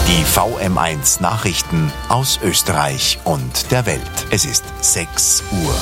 Die VM1 Nachrichten aus Österreich und der Welt. Es ist 6 Uhr.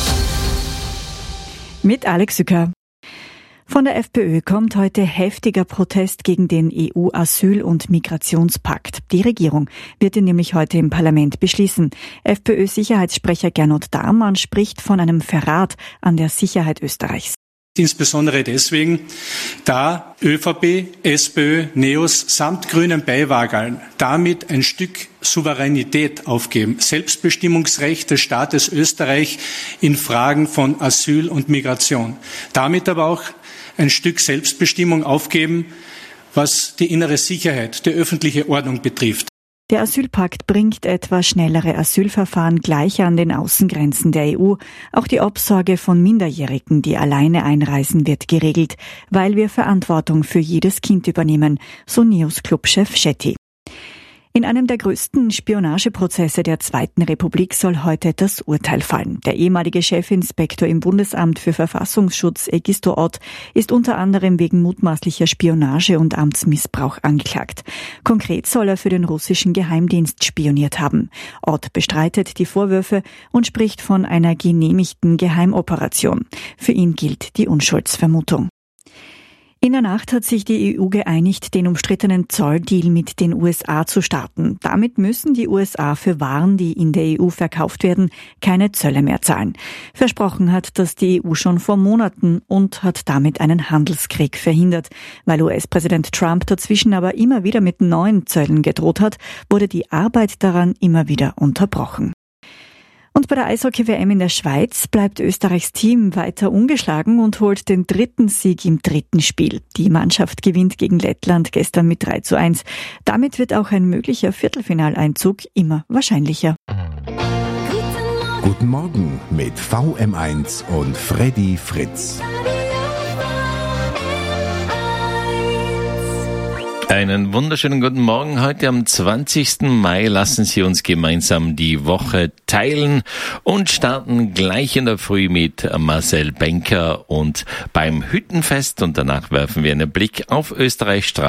Mit Alex Sücker. Von der FPÖ kommt heute heftiger Protest gegen den EU-Asyl- und Migrationspakt. Die Regierung wird ihn nämlich heute im Parlament beschließen. FPÖ-Sicherheitssprecher Gernot Dahrmann spricht von einem Verrat an der Sicherheit Österreichs. Insbesondere deswegen, da ÖVP, SPÖ, NEOS samt grünen Beiwagerln damit ein Stück Souveränität aufgeben, Selbstbestimmungsrecht des Staates Österreich in Fragen von Asyl und Migration. Damit aber auch ein Stück Selbstbestimmung aufgeben, was die innere Sicherheit, die öffentliche Ordnung betrifft. Der Asylpakt bringt etwa schnellere Asylverfahren gleich an den Außengrenzen der EU. Auch die Obsorge von Minderjährigen, die alleine einreisen, wird geregelt, weil wir Verantwortung für jedes Kind übernehmen, so NEOS-Clubchef Schetti. In einem der größten Spionageprozesse der Zweiten Republik soll heute das Urteil fallen. Der ehemalige Chefinspektor im Bundesamt für Verfassungsschutz, Egisto Ott, ist unter anderem wegen mutmaßlicher Spionage und Amtsmissbrauch angeklagt. Konkret soll er für den russischen Geheimdienst spioniert haben. Ott bestreitet die Vorwürfe und spricht von einer genehmigten Geheimoperation. Für ihn gilt die Unschuldsvermutung. In der Nacht hat sich die EU geeinigt, den umstrittenen Zolldeal mit den USA zu starten. Damit müssen die USA für Waren, die in der EU verkauft werden, keine Zölle mehr zahlen. Versprochen hat das die EU schon vor Monaten und hat damit einen Handelskrieg verhindert. Weil US-Präsident Trump dazwischen aber immer wieder mit neuen Zöllen gedroht hat, wurde die Arbeit daran immer wieder unterbrochen. Und bei der Eishockey-WM in der Schweiz bleibt Österreichs Team weiter ungeschlagen und holt den 3. Sieg im 3. Spiel. Die Mannschaft gewinnt gegen Lettland gestern mit 3:1. Damit wird auch ein möglicher Viertelfinaleinzug immer wahrscheinlicher. Guten Morgen mit VM1 und Freddy Fritz. Einen wunderschönen guten Morgen. Heute am 20. Mai lassen Sie uns gemeinsam die Woche teilen und starten gleich in der Früh mit Marcel Benker und beim Hüttenfest. Und danach werfen wir einen Blick auf Österreichs Straßen.